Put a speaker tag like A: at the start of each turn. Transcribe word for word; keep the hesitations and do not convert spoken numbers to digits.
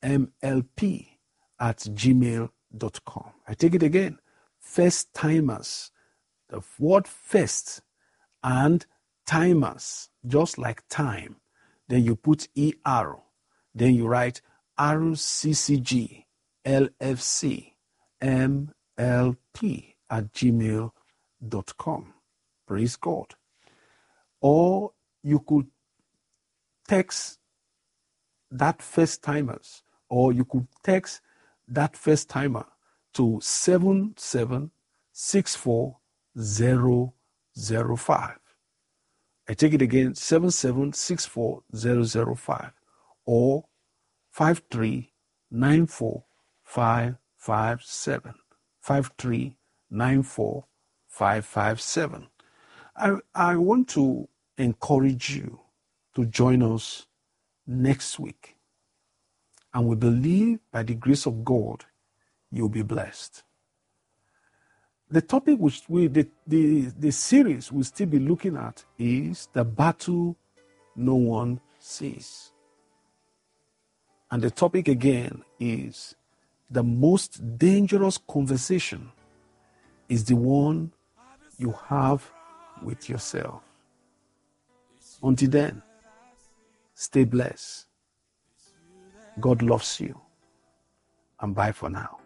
A: M L P at gmail dot com. I take it again. First timers. The word first and timers, just like time. Then you put E R. Then you write R C C G L F C M L P at gmail dot com. Praise God. Or you could text that first timers, or you could text that first timer to seven seven six four zero zero five. I take it again, seven seven six four zero zero five or five three nine four five five seven. five three nine four five five seven. I, I want to encourage you to join us next week. And we believe by the grace of God, you'll be blessed. The topic which we, the, the, the series we'll still be looking at is the battle no one sees. And the topic again is the most dangerous conversation is the one you have with yourself. Until then, stay blessed. God loves you. And bye for now.